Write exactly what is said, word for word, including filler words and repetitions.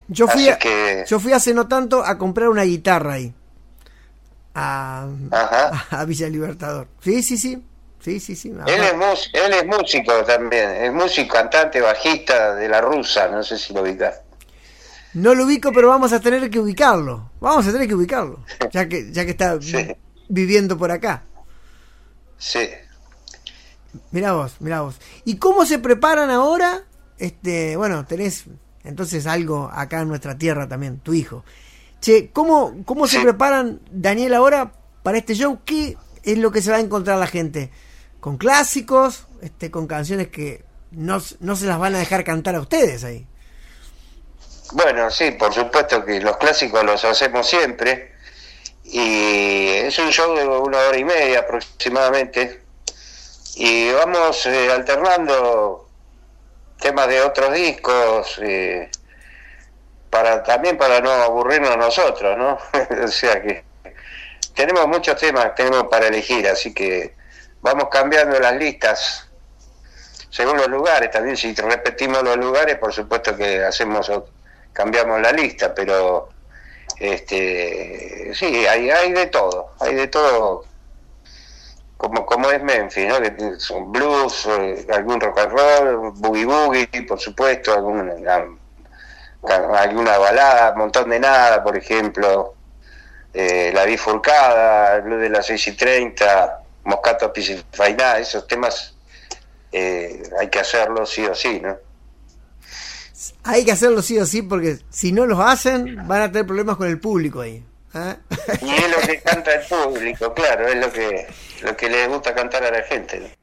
Yo fui, Así a, que... yo fui hace no tanto a comprar una guitarra ahí. A, Ajá. a, a Villa Libertador. Sí, sí, sí. Sí, sí, sí. Él es, mus- él es músico también, es músico, cantante, bajista de La Rusa, no sé si lo ubicás. No lo ubico, pero vamos a tener que ubicarlo. Vamos a tener que ubicarlo. Ya que, ya que está Sí, viviendo por acá. sí. Mirá vos, mirá vos. ¿Y cómo se preparan ahora? Este, bueno, tenés entonces algo acá en nuestra tierra también, tu hijo. Che, ¿cómo, cómo se Sí. preparan, Daniel, ahora para este show? ¿Qué es lo que se va a encontrar la gente? ¿Con clásicos? Este, ¿con canciones que no, no se las van a dejar cantar a ustedes ahí? Bueno, sí, por supuesto que los clásicos los hacemos siempre. Y es un show de una hora y media aproximadamente. Y vamos eh, alternando temas de otros discos, eh, para también para no aburrirnos nosotros, ¿no? O sea que tenemos muchos temas tenemos para elegir, así que vamos cambiando las listas según los lugares. También si repetimos los lugares, por supuesto que hacemos cambiamos la lista, pero este sí, hay hay de todo, hay de todo. Como, como es Memphis, ¿no? Que son blues, eh, algún rock and roll, boogie boogie, por supuesto, alguna, alguna balada, un montón de nada, por ejemplo, eh, La Bifurcada, el blues de las seis y treinta, Moscato Piscifainá, esos temas eh, hay que hacerlos sí o sí, ¿no? Hay que hacerlo sí o sí, porque si no los hacen, van a tener problemas con el público ahí. ¿Eh? Y es lo que canta el público, claro, es lo que lo que les gusta cantar a la gente, ¿no?